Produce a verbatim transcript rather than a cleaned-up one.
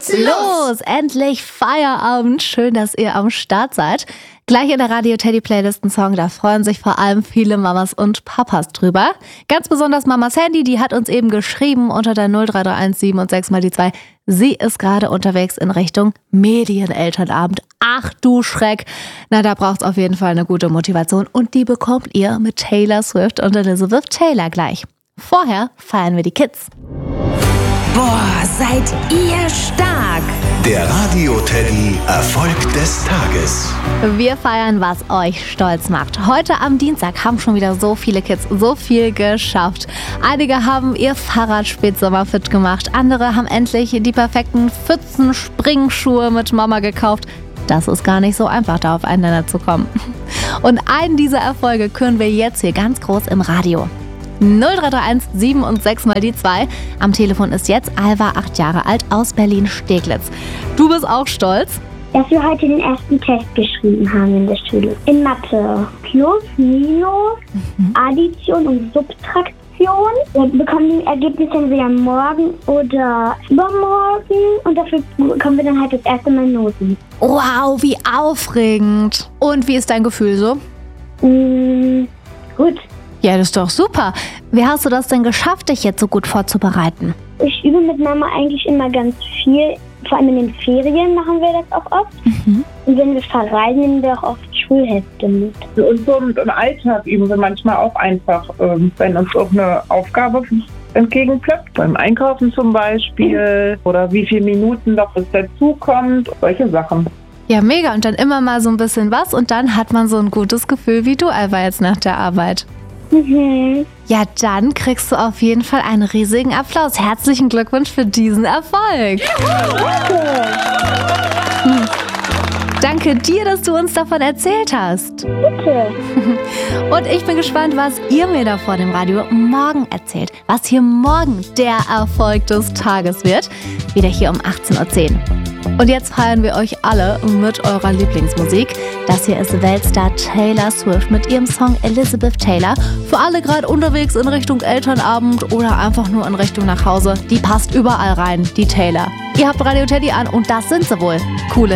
geht's los! Endlich Feierabend. Schön, dass ihr am Start seid. Gleich in der Radio Teddy Playlist ein Song, da freuen sich vor allem viele Mamas und Papas drüber. Ganz besonders Mama Sandy, die hat uns eben geschrieben unter der null drei drei eins sieben und sechs mal die zwei. Sie ist gerade unterwegs in Richtung Medienelternabend. Ach du Schreck. Na, da braucht's auf jeden Fall eine gute Motivation und die bekommt ihr mit Taylor Swift und Elizabeth Taylor gleich. Vorher feiern wir die Kids. Boah, seid ihr stark! Der Radio Teddy Erfolg des Tages. Wir feiern, was euch stolz macht. Heute am Dienstag haben schon wieder so viele Kids so viel geschafft. Einige haben ihr Fahrrad spätsommerfit gemacht. Andere haben endlich die perfekten Pfützen-Springschuhe mit Mama gekauft. Das ist gar nicht so einfach, da auf einen Nenner zu kommen. Und einen dieser Erfolge küren wir jetzt hier ganz groß im Radio. null drei drei eins sieben und sechs mal die zwei. Am Telefon ist jetzt Alva, acht Jahre alt, aus Berlin-Steglitz. Du bist auch stolz? Dass wir heute den ersten Test geschrieben haben in der Schule. In Mathe. Plus, Minus, mhm. Addition und Subtraktion. Wir bekommen die Ergebnisse entweder morgen oder übermorgen. Und dafür bekommen wir dann halt das erste Mal Noten. Wow, wie aufregend. Und wie ist dein Gefühl so? Mm, gut. Ja, das ist doch super. Wie hast du das denn geschafft, dich jetzt so gut vorzubereiten? Ich übe mit Mama eigentlich immer ganz viel. Vor allem in den Ferien machen wir das auch oft. Mhm. Und wenn wir verreisen, nehmen wir auch oft Schulhefte mit. Und so im Alltag üben wir manchmal auch einfach, wenn uns auch eine Aufgabe entgegenplöppt. Beim Einkaufen zum Beispiel. Oder wie viele Minuten noch es dazukommt. Solche Sachen. Ja, mega. Und dann immer mal so ein bisschen was. Und dann hat man so ein gutes Gefühl wie du, Alva, jetzt nach der Arbeit. Mhm. Ja, dann kriegst du auf jeden Fall einen riesigen Applaus. Herzlichen Glückwunsch für diesen Erfolg. Hm. Danke dir, dass du uns davon erzählt hast. Bitte. Und ich bin gespannt, was ihr mir da vor dem Radio morgen erzählt. Was hier morgen der Erfolg des Tages wird. Wieder hier um achtzehn Uhr zehn. Und jetzt feiern wir euch alle mit eurer Lieblingsmusik. Das hier ist Weltstar Taylor Swift mit ihrem Song Elizabeth Taylor. Für alle gerade unterwegs in Richtung Elternabend oder einfach nur in Richtung nach Hause. Die passt überall rein, die Taylor. Ihr habt Radio Teddy an und das sind sie wohl. Coole